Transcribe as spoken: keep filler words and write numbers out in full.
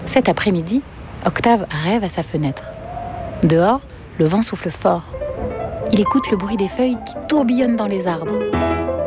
Cet après-midi, Octave rêve à sa fenêtre. Dehors, le vent souffle fort. Il écoute le bruit des feuilles qui tourbillonnent dans les arbres.